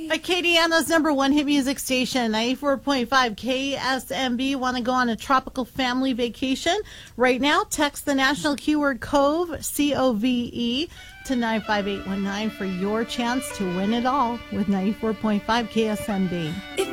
Acadiana's number one hit music station, 94.5 KSMB. Want to go on a tropical family vacation? Right now, text the national keyword COVE, C-O-V-E, to 95819 for your chance to win it all with 94.5 KSMB.